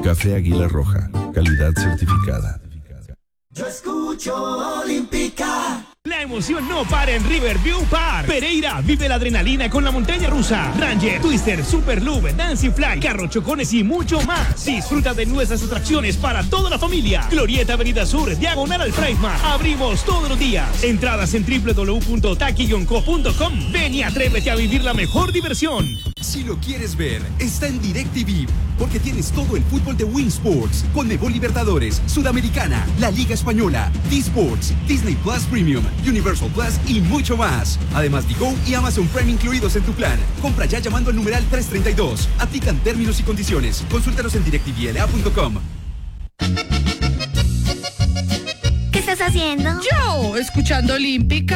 Café Águila Roja, calidad certificada. Yo escucho Olímpica. La emoción no para en Riverview Park. Pereira vive la adrenalina con la montaña rusa, Ranger, Twister, Super Loop, Dancing Fly, carro chocones y mucho más. Disfruta de nuestras atracciones para toda la familia. Glorieta Avenida Sur, diagonal al Prisma. Abrimos todos los días. Entradas en www.taki-co.com. Ven y atrévete a vivir la mejor diversión. Si lo quieres ver, está en DirecTV, porque tienes todo el fútbol de Win Sports, Conmebol Libertadores, Sudamericana, la Liga Española, D-Sports, Disney Plus Premium, Universal Plus y mucho más. Además, Digo y Amazon Prime incluidos en tu plan. Compra ya llamando al numeral 332. Aplican términos y condiciones. Consúltalos en directvla.com. ¿Qué estás haciendo? Yo, escuchando Olímpica.